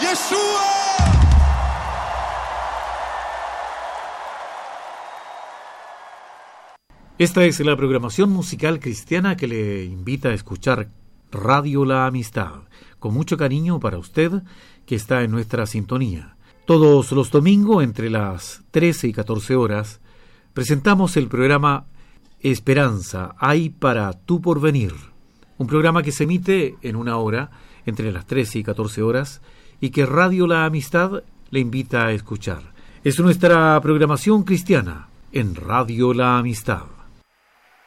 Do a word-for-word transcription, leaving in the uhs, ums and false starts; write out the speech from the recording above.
Yeshua. Esta es la programación musical cristiana que le invita a escuchar Radio La Amistad, con mucho cariño para usted que está en nuestra sintonía. Todos los domingos, entre las trece y catorce horas, presentamos el programa Esperanza hay para tu porvenir, un programa que se emite en una hora, entre las trece y catorce horas, y que Radio La Amistad le invita a escuchar. Es nuestra programación cristiana en Radio La Amistad.